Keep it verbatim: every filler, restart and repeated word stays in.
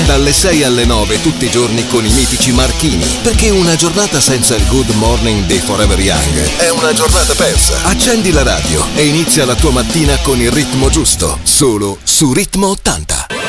Dalle sei alle nove tutti i giorni con i mitici Marchini, perché una giornata senza il Good Morning dei Forever Young è una giornata persa. Accendi la radio e inizia la tua mattina con il ritmo giusto, solo su Ritmo ottanta.